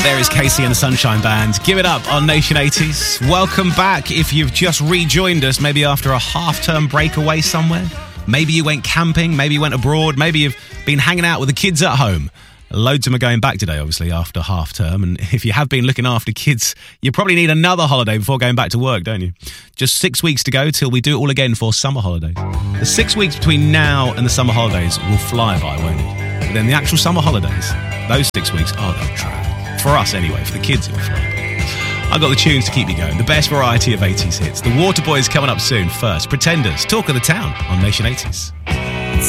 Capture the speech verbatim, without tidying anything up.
There is Casey and the Sunshine Band. Give it up on Nation eighties. Welcome back if you've just rejoined us, maybe after a half-term break away somewhere. Maybe you went camping, maybe you went abroad, maybe you've been hanging out with the kids at home. Loads of them are going back today, obviously, after half-term. And if you have been looking after kids, you probably need another holiday before going back to work, don't you? Just six weeks to go till we do it all again for summer holidays. The six weeks between now and the summer holidays will fly by, won't it? But then the actual summer holidays, those six weeks, oh, they'll drag. For us, anyway. For the kids, it'll fly. I've got the tunes to keep you going. The best variety of eighties hits. The Waterboys coming up soon. First, Pretenders, Talk of the Town on Nation eighties.